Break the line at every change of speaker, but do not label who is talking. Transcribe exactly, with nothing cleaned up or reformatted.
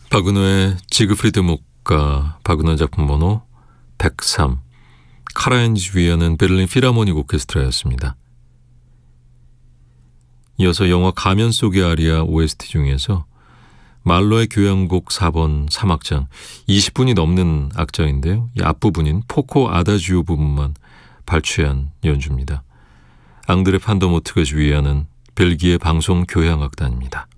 바그너의 지그프리드 목가, 바그너 작품 번호 백삼, 카라얀지 위안은 베를린 필하모닉 오케스트라였습니다. 이어서 영화 가면 속의 아리아 오에스티 중에서 말로의 교향곡 사 번 삼 악장, 이십 분이 넘는 악장인데요. 이 앞부분인 포코 아다지오 부분만 발췌한 연주입니다. 앙드레 판더모트가 지휘하는 벨기에 방송 교향악단입니다.